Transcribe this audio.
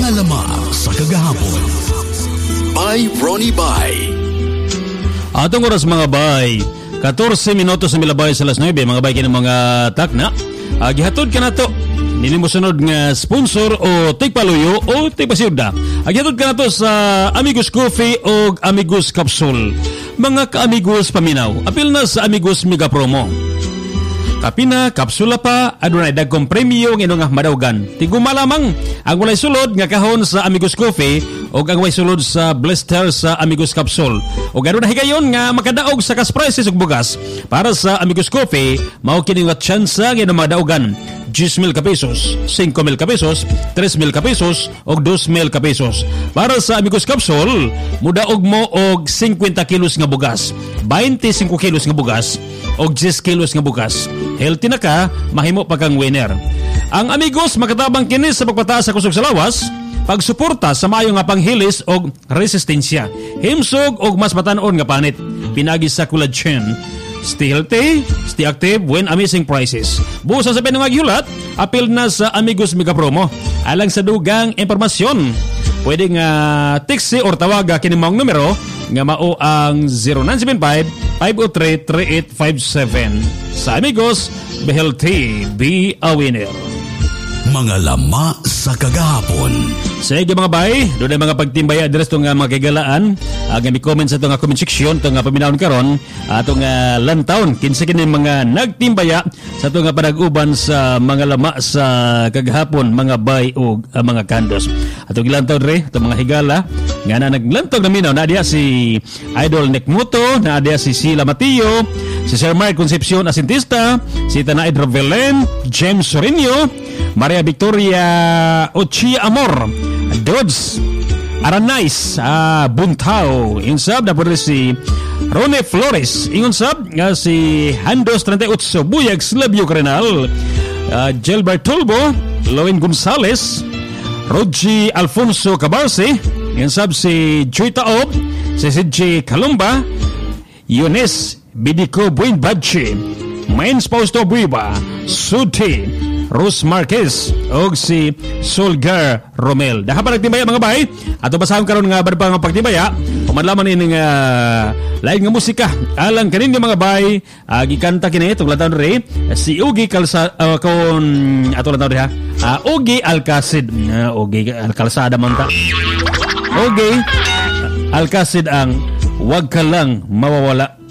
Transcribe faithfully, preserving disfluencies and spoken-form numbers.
Mga lamang sa kagahapon. By Ronnie Bay. Atong oras mga bay, fourteen minutos na milabay sa alas nine, mga bay kini mga takna. Uh, gihatod ka na to. Nini mo sunod nga sponsor o tigpaluyo o tigpasiyuda. Gihatod ka na to sa Amigos Coffee o Amigos Capsule. Mga ka-amigos paminaw, apil na sa Amigos Mega Promo. Kapina, kapsula pa, adunay dagkong premyo ng nga madawgan. Tigumalamang ang walay sulod nga kahon sa Amigos Coffee o ang walay sulod sa blister sa Amigos Capsule. O gano'n na higayon nga makadaog sa cash prices ug bugas. Para sa Amigos Coffee, mao kini nga tsansa nga madawgan. ten mil ka pesos, five mil ka pesos, three mil ka pesos, o two mil ka pesos. Para sa Amigos Capsule, mudaog mo og fifty kilos nga bugas, twenty-five kilos nga bugas, o ten kilos nga bugas. Healthy na ka, mahimo pa kang winner. Ang Amigos makatabang kini sa pagpataas sa kusog sa lawas, pagsuporta sa maayo nga panghilis og resistensya, himsog og mas batan-on nga panit, pinagi sa collagen. Stay healthy, stay active when amazing prices. Busa sa pinangagihulat, apil na sa Amigos Mega Promo. Alang sa dugang impormasyon, pwede nga tiksi or tawaga kini mong numero nga mao ang zero nine seven five, five oh three, three eight five seven. Sa Amigos, be healthy, be a winner. Mga lama sa kagahapon. Sige mga bay, doon ay mga pagtimbay address itong uh, mga kagalaan. Uh, nga mi-comment sa itong uh, comment section, itong uh, paminahon karon, atong uh, lantaon. Kinsa kini mga nagtimbaya sa itong uh, panag-uban sa mga lama sa kagahapon, mga bay o uh, mga kandos. Atong lantaon re, itong mga higala, nga na naglantog na minaw, na diya si Idol Nekmuto, na diya si Sila Mateo, si Sir Mark Concepcion Asintista, si Tanaid Ravelen, James Sorinio, Maria Victoria Ochia Amor, Dodds Aranais, uh, Buntao, ingon sab na po si Rone Flores, ingon sab nga si Handos thirty-eight Buyag Slavio Carenal, uh, Gilbert Tulbo, Loen Gonzales, Rogi Alfonso Cabarce, ingon sab si Joy Taob, si C J Calumba, Yones Bidico Buin Badche, Main Spausto Buiba, Suti Rose Marquez og si Solgar Romel. Daha pa nagtimbaya mga bay. Ato basahon karon nga bad pa nga pagtimbaya. Kumadlaman ini nga lain nga musika. Alang kanin mga bay, uh, gikanta kini tong lataw re si Ugi Calzada uh, kon ato lataw re ha. Uh, Ugi Alcacid. Uh, Ugi Alcalzada man ta. Ugi Alcacid ang wag ka lang mawawala.